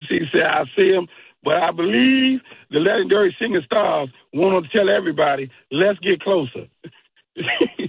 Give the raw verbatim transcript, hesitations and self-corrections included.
He said, I see him. But I believe the legendary singing stars want to tell everybody, let's get closer.